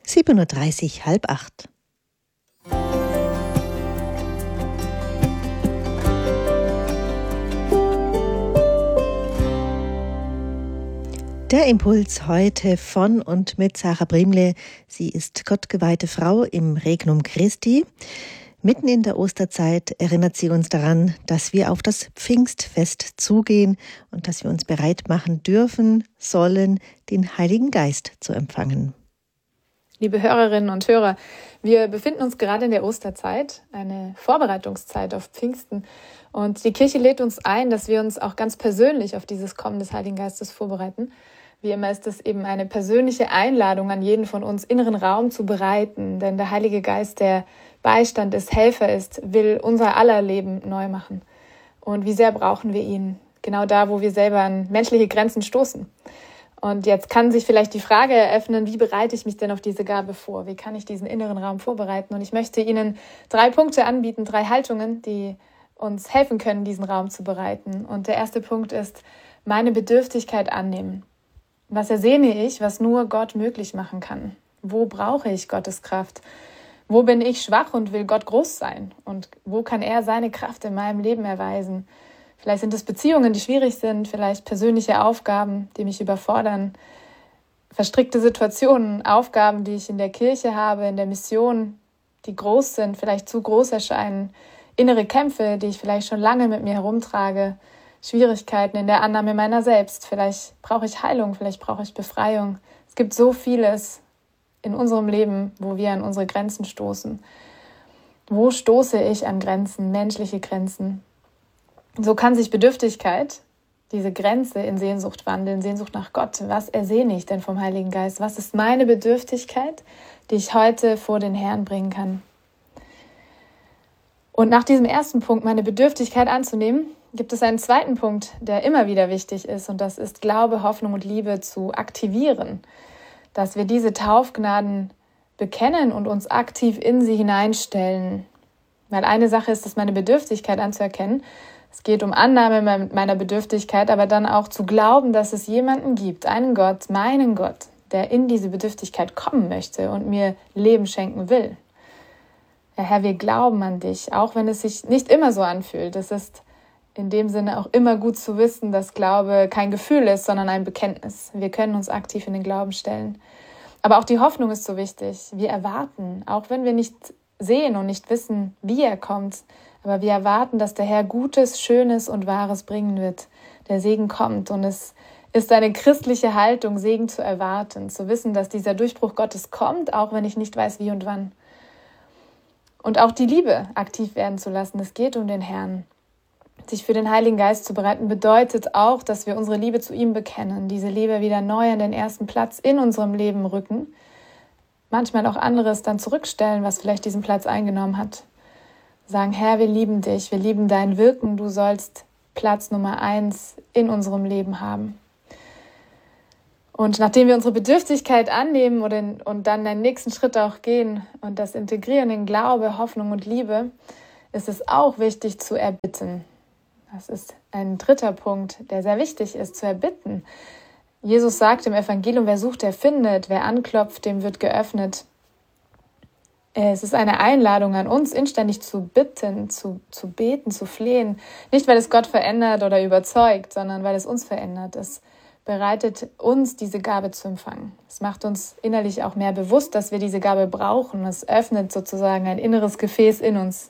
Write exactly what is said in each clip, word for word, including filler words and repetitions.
sieben Uhr dreißig, halb acht. Der Impuls heute von und mit Sarah Brimle. Sie ist gottgeweihte Frau im Regnum Christi. Mitten in der Osterzeit erinnert sie uns daran, dass wir auf das Pfingstfest zugehen und dass wir uns bereit machen dürfen, sollen, den Heiligen Geist zu empfangen. Liebe Hörerinnen und Hörer, wir befinden uns gerade in der Osterzeit, eine Vorbereitungszeit auf Pfingsten. Und die Kirche lädt uns ein, dass wir uns auch ganz persönlich auf dieses Kommen des Heiligen Geistes vorbereiten. Wie immer ist es eben eine persönliche Einladung an jeden von uns, inneren Raum zu bereiten. Denn der Heilige Geist, der Beistand ist, Helfer ist, will unser aller Leben neu machen. Und wie sehr brauchen wir ihn? Genau da, wo wir selber an menschliche Grenzen stoßen. Und jetzt kann sich vielleicht die Frage eröffnen, wie bereite ich mich denn auf diese Gabe vor? Wie kann ich diesen inneren Raum vorbereiten? Und ich möchte Ihnen drei Punkte anbieten, drei Haltungen, die uns helfen können, diesen Raum zu bereiten. Und der erste Punkt ist, meine Bedürftigkeit annehmen. Was ersehne ich, was nur Gott möglich machen kann? Wo brauche ich Gottes Kraft? Wo bin ich schwach und will Gott groß sein? Und wo kann er seine Kraft in meinem Leben erweisen? Vielleicht sind es Beziehungen, die schwierig sind, vielleicht persönliche Aufgaben, die mich überfordern, verstrickte Situationen, Aufgaben, die ich in der Kirche habe, in der Mission, die groß sind, vielleicht zu groß erscheinen, innere Kämpfe, die ich vielleicht schon lange mit mir herumtrage, Schwierigkeiten in der Annahme meiner selbst. Vielleicht brauche ich Heilung, vielleicht brauche ich Befreiung. Es gibt so vieles in unserem Leben, wo wir an unsere Grenzen stoßen. Wo stoße ich an Grenzen, menschliche Grenzen? So kann sich Bedürftigkeit, diese Grenze, in Sehnsucht wandeln, Sehnsucht nach Gott. Was ersehne ich denn vom Heiligen Geist? Was ist meine Bedürftigkeit, die ich heute vor den Herrn bringen kann? Und nach diesem ersten Punkt, meine Bedürftigkeit anzunehmen, gibt es einen zweiten Punkt, der immer wieder wichtig ist. Und das ist Glaube, Hoffnung und Liebe zu aktivieren. Dass wir diese Taufgnaden bekennen und uns aktiv in sie hineinstellen. Weil eine Sache ist es, meine Bedürftigkeit anzuerkennen. Es geht um Annahme meiner Bedürftigkeit, aber dann auch zu glauben, dass es jemanden gibt, einen Gott, meinen Gott, der in diese Bedürftigkeit kommen möchte und mir Leben schenken will. Ja, Herr, wir glauben an dich, auch wenn es sich nicht immer so anfühlt. Es ist in dem Sinne auch immer gut zu wissen, dass Glaube kein Gefühl ist, sondern ein Bekenntnis. Wir können uns aktiv in den Glauben stellen. Aber auch die Hoffnung ist so wichtig. Wir erwarten, auch wenn wir nicht sehen und nicht wissen, wie er kommt, aber wir erwarten, dass der Herr Gutes, Schönes und Wahres bringen wird. Der Segen kommt und es ist eine christliche Haltung, Segen zu erwarten, zu wissen, dass dieser Durchbruch Gottes kommt, auch wenn ich nicht weiß, wie und wann. Und auch die Liebe aktiv werden zu lassen. Es geht um den Herrn. Sich für den Heiligen Geist zu bereiten, bedeutet auch, dass wir unsere Liebe zu ihm bekennen, diese Liebe wieder neu an den ersten Platz in unserem Leben rücken, manchmal auch anderes dann zurückstellen, was vielleicht diesen Platz eingenommen hat. Sagen, Herr, wir lieben dich, wir lieben dein Wirken, du sollst Platz Nummer eins in unserem Leben haben. Und nachdem wir unsere Bedürftigkeit annehmen oder in, und dann den nächsten Schritt auch gehen und das integrieren in Glaube, Hoffnung und Liebe, ist es auch wichtig zu erbitten. Das ist ein dritter Punkt, der sehr wichtig ist, zu erbitten. Jesus sagt im Evangelium, wer sucht, der findet, wer anklopft, dem wird geöffnet. Es ist eine Einladung an uns, inständig zu bitten, zu, zu beten, zu flehen. Nicht, weil es Gott verändert oder überzeugt, sondern weil es uns verändert. Es bereitet uns, diese Gabe zu empfangen. Es macht uns innerlich auch mehr bewusst, dass wir diese Gabe brauchen. Es öffnet sozusagen ein inneres Gefäß in uns,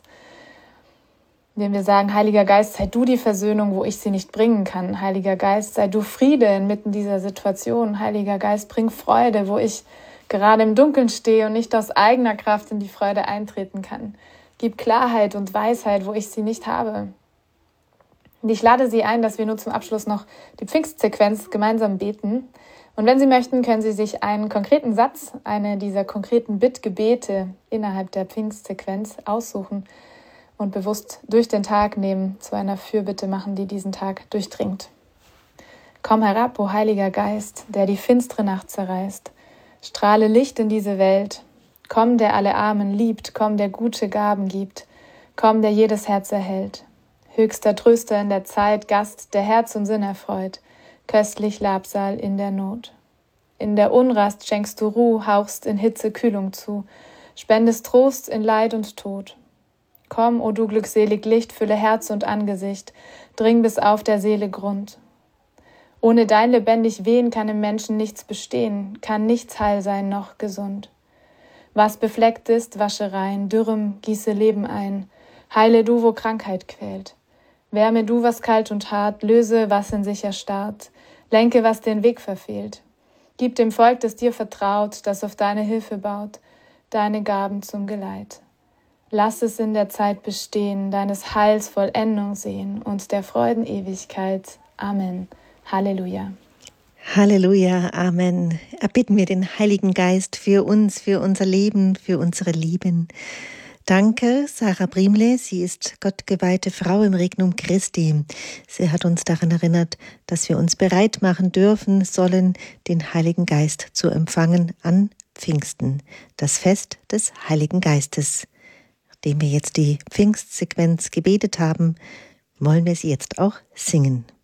indem wir sagen, Heiliger Geist, sei du die Versöhnung, wo ich sie nicht bringen kann. Heiliger Geist, sei du Friede inmitten dieser Situation. Heiliger Geist, bring Freude, wo ich gerade im Dunkeln stehe und nicht aus eigener Kraft in die Freude eintreten kann. Gib Klarheit und Weisheit, wo ich sie nicht habe. Und ich lade Sie ein, dass wir nur zum Abschluss noch die Pfingstsequenz gemeinsam beten. Und wenn Sie möchten, können Sie sich einen konkreten Satz, eine dieser konkreten Bittgebete innerhalb der Pfingstsequenz aussuchen und bewusst durch den Tag nehmen, zu einer Fürbitte machen, die diesen Tag durchdringt. Komm herab, o Heiliger Geist, der die finstere Nacht zerreißt. Strahle Licht in diese Welt. Komm, der alle Armen liebt. Komm, der gute Gaben gibt. Komm, der jedes Herz erhält. Höchster Tröster in der Zeit, Gast, der Herz und Sinn erfreut. Köstlich Labsal in der Not. In der Unrast schenkst du Ruh, hauchst in Hitze Kühlung zu, spendest Trost in Leid und Tod. Komm, o du glückselig Licht, fülle Herz und Angesicht, dring bis auf der Seele Grund. Ohne dein lebendig Wehen kann im Menschen nichts bestehen, kann nichts heil sein noch gesund. Was befleckt ist, wasche rein, Dürrem gieße Leben ein, heile du, wo Krankheit quält. Wärme du, was kalt und hart, löse, was in sich erstarrt, lenke, was den Weg verfehlt. Gib dem Volk, das dir vertraut, das auf deine Hilfe baut, deine Gaben zum Geleit. Lass es in der Zeit bestehen, deines Heils Vollendung sehen und der Freuden Ewigkeit. Amen. Halleluja. Halleluja, Amen. Erbitten wir den Heiligen Geist für uns, für unser Leben, für unsere Lieben. Danke, Sarah Briemle. Sie ist gottgeweihte Frau im Regnum Christi. Sie hat uns daran erinnert, dass wir uns bereit machen dürfen, sollen, den Heiligen Geist zu empfangen an Pfingsten, das Fest des Heiligen Geistes. Nachdem wir jetzt die Pfingstsequenz gebetet haben, wollen wir sie jetzt auch singen.